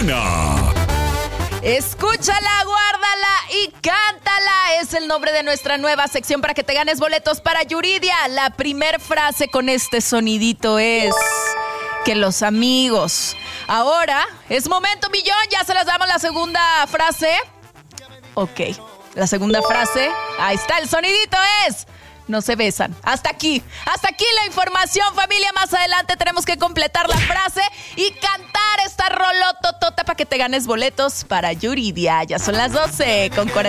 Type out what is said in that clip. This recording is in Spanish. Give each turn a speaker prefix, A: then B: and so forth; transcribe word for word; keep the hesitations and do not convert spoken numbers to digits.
A: buena.
B: Escúchala, guárdala y cántala. Es el nombre de nuestra nueva sección para que te ganes boletos para Yuridia. La primer frase con este sonidito es que los amigos. Ahora es momento millón. Ya se las damos la segunda frase. Ok, la segunda frase. Ahí está, el sonidito es... no se besan. Hasta aquí. Hasta aquí la información, familia. Más adelante tenemos que completar la frase y cantar esta rolototota para que te ganes boletos para Yuridia. Ya son las doce con cuarenta.